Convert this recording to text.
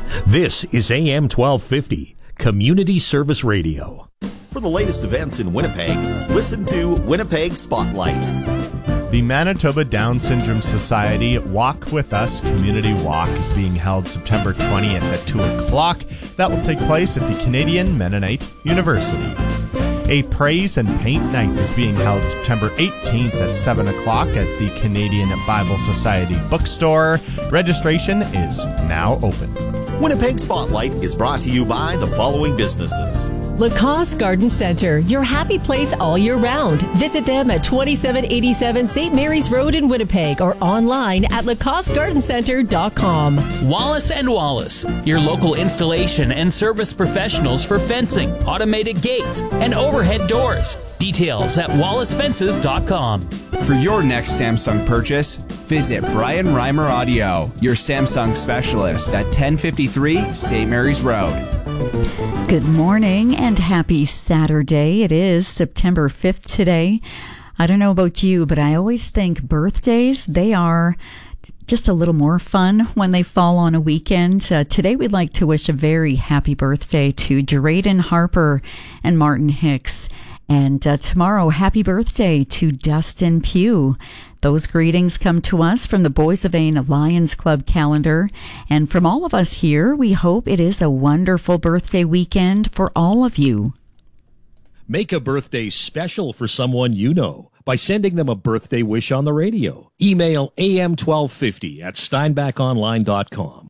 This is AM 1250, Community Service Radio. For the latest events in Winnipeg, listen to Winnipeg Spotlight. The Manitoba Down Syndrome Society Walk With Us Community Walk is being held September 20th at 2 o'clock. That will take place at the Canadian Mennonite University. A Praise and Paint Night is being held September 18th at 7 o'clock at the Canadian Bible Society Bookstore. Registration is now open. Winnipeg Spotlight is brought to you by the following businesses. Lacoste Garden Center, your happy place all year round. Visit them at 2787 St. Mary's Road in Winnipeg or online at lacostegardencenter.com. Wallace & Wallace, your local installation and service professionals for fencing, automated gates, and overhead doors. Details at wallacefences.com. For your next Samsung purchase, visit Brian Reimer Audio, your Samsung specialist at 1053 St. Mary's Road. Good morning and happy Saturday. It is September 5th today. I don't know about you, but I always think birthdays, they are just a little more fun when they fall on a weekend. Today we'd like to wish a very happy birthday to Drayden Harper and Martin Hicks. And tomorrow, happy birthday to Dustin Pugh. Those greetings come to us from the Boys of Ain Lions Club calendar. And from all of us here, we hope it is a wonderful birthday weekend for all of you. Make a birthday special for someone you know by sending them a birthday wish on the radio. Email am1250@steinbachonline.com.